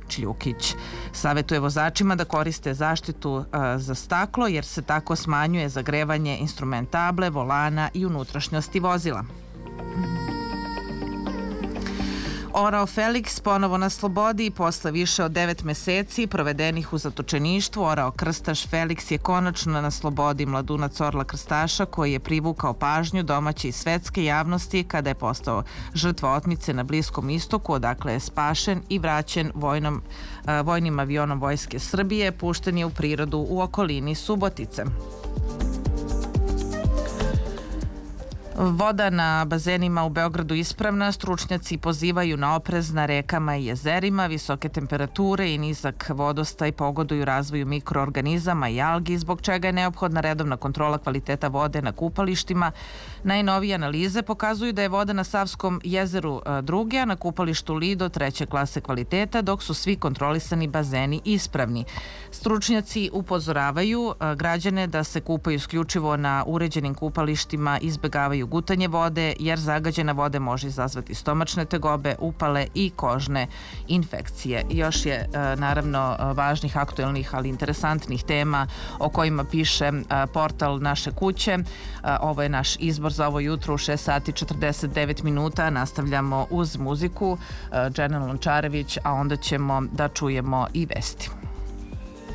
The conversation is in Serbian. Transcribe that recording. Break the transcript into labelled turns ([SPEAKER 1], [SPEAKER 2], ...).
[SPEAKER 1] Čljukić. Savetuje vozačima da koriste zaštitu za staklo jer se tako smanjuje zagrevanje instrumentable, volana i unutrašnjosti vozila. Orao Felix ponovo na slobodi i posle više od 9 meseci provedenih u zatočeništvu. Orao krstaš Felix je konačno na slobodi. Mladunac orla krstaša koji je privukao pažnju domaće i svetske javnosti kada je postao žrtva otmice na Bliskom istoku, odakle je spašen i vraćen vojnim avionom Vojske Srbije, pušten je u prirodu u okolini Subotice. Voda na bazenima u Beogradu ispravna, stručnjaci pozivaju na oprez na rekama i jezerima, visoke temperature i nizak vodostaj pogoduju razvoju mikroorganizama i algi, zbog čega je neophodna redovna kontrola kvaliteta vode na kupalištima. Najnovije analize pokazuju da je voda na Savskom jezeru druge, a na kupalištu Lido treće klase kvaliteta, dok su svi kontrolisani bazeni ispravni. Stručnjaci upozoravaju građane da se kupaju isključivo na uređenim kupalištima, izbegavaju gutanje vode, jer zagađena voda može izazvati stomačne tegobe, upale i kožne infekcije. Još je naravno važnih, aktuelnih, ali interesantnih tema o kojima piše portal Naše kuće. Ovo je naš izbor za ovo jutro u 6 sati 49 minuta. Nastavljamo uz muziku, Džena Lončarević, a onda ćemo da čujemo i vesti.